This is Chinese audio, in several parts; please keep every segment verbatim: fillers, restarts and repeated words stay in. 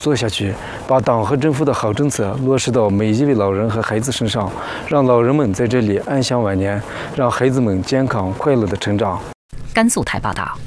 做下去，把党和政府的好政策落实到每一位老人和孩子身上，让老人们在这里安享晚年，让孩子们健康快乐的成长。 甘肃台报道。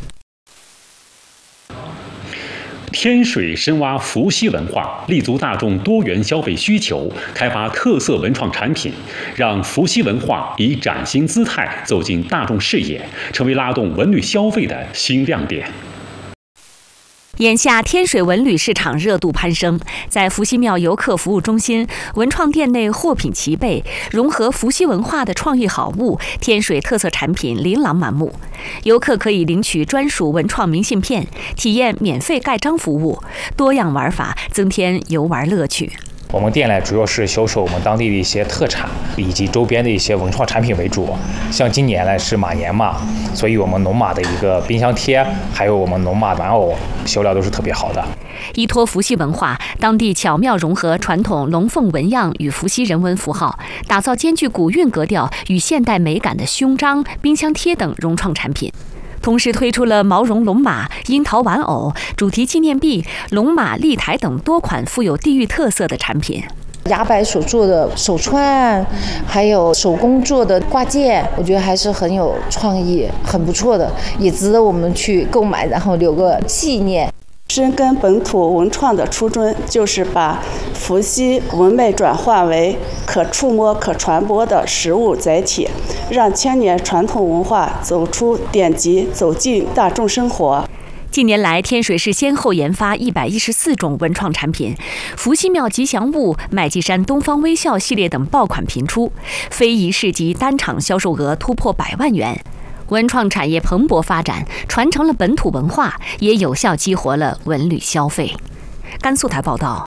天水深挖伏羲文化，立足大众多元消费需求，开发特色文创产品，让伏羲文化以崭新姿态走进大众视野，成为拉动文旅消费的新亮点。 眼下天水文旅市场热度攀升，在伏羲庙游客服务中心，文创店内货品齐备，融合伏羲文化的创意好物，天水特色产品琳琅满目。游客可以领取专属文创明信片，体验免费盖章服务，多样玩法增添游玩乐趣。 我们店呢，主要是销售我们当地的一些特产以及周边的一些文创产品为主。像今年呢是马年嘛，所以我们龙马的一个冰箱贴，还有我们龙马玩偶销量都是特别好的。 依托伏羲文化，当地巧妙融合传统龙凤纹样与伏羲人文符号，打造兼具古韵格调与现代美感的胸章、冰箱贴等融创产品。同时推出了毛绒龙马、樱桃玩偶、主题纪念币、龙马立台等多款富有地域特色的产品。 牙白所做的手串，还有手工做的挂件，我觉得还是很有创意，很不错的，也值得我们去购买，然后留个纪念。 深耕本土文创的初衷，就是把伏羲文脉转化为可触摸、可传播的实物载体，让千年传统文化走出典籍，走进大众生活。 近年来，天水市先后研发一百一十四种文创产品，伏羲庙吉祥物、麦积山东方微笑系列等爆款频出，非遗市集单场销售额突破百万元。文创产业蓬勃发展，传承了本土文化，也有效激活了文旅消费。甘肃台报道。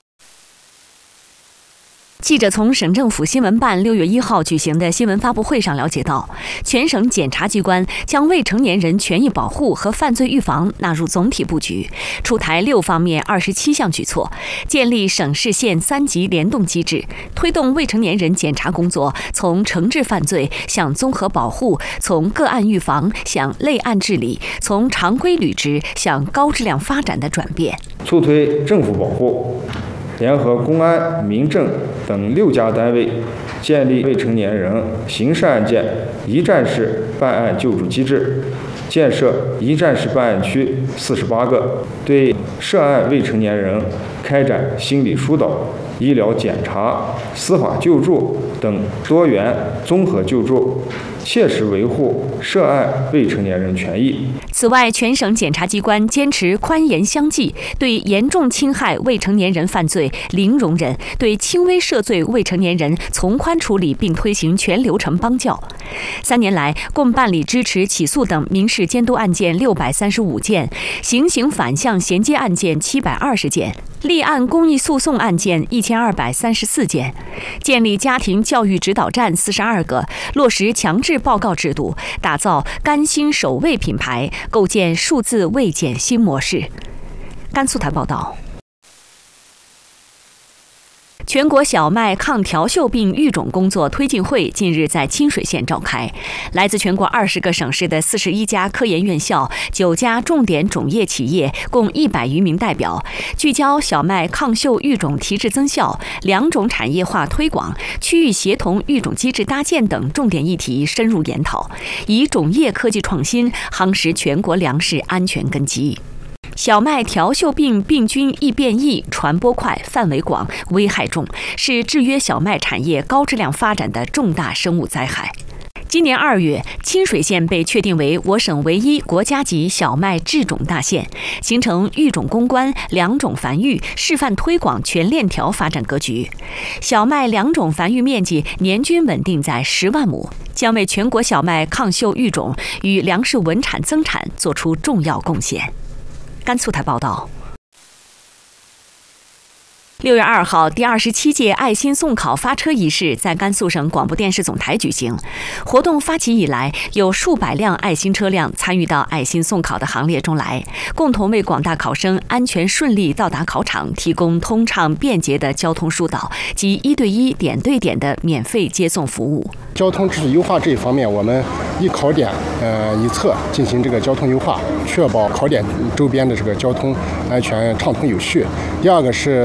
记者从省政府新闻办六月一号举行的新闻发布会上了解到，全省检察机关将未成年人权益保护和犯罪预防纳入总体布局，出台六方面二十七项举措，建立省市县三级联动机制，推动未成年人检察工作从惩治犯罪向综合保护，从个案预防向类案治理，从常规履职向高质量发展的转变， 促推政府保护。联合公安、民政等六家单位，建立未成年人刑事案件一站式办案救助机制，建设一站式办案区四十八个，对涉案未成年人开展心理疏导、医疗检查、司法救助等多元综合救助，切实维护涉案未成年人权益。 此外，全省检察机关坚持宽严相济，对严重侵害未成年人犯罪零容忍，对轻微涉罪未成年人从宽处理，并推行全流程帮教。三年来，共办理支持起诉等民事监督案件六百三十五件，行刑反向衔接案件七百二十件，立案公益诉讼案件一千二百三十四件，建立家庭教育指导站四十二个，落实强制报告制度，打造甘心守卫品牌，构建数字卫检新模式。甘肃台报道。全国小麦抗调锈病育种工作推进会近日在清水县召开，来自全国二十个省市的四十一家科研院校、九家重点种业企业，共一百余名代表，聚焦小麦抗锈育种提质增效、两种产业化推广、区域协同育种机制搭建等重点议题深入研讨，以种业科技创新夯实全国粮食安全根基。小麦调锈病病菌易变异、传播快、范围广、危害重，是制约小麦产业高质量发展的重大生物灾害。今年二月，清水县被确定为我省唯一国家级小麦制种大县，形成育种攻关、两种繁育、示范推广全链条发展格局。小麦两种繁育面积年均稳定在十万亩，将为全国小麦抗锈育种与粮食稳产增产作出重要贡献。甘肃台报道。六月二号，第二十七届爱心送考发车仪式在甘肃省广播电视总台举行。活动发起以来，有数百辆爱心车辆参与到爱心送考的行列中来，共同为广大考生安全顺利到达考场提供通畅便捷的交通疏导及一对一点对点的免费接送服务。 交通秩序优化这一方面，我们一考点呃一侧进行这个交通优化，确保考点周边的这个交通安全畅通有序。第二个是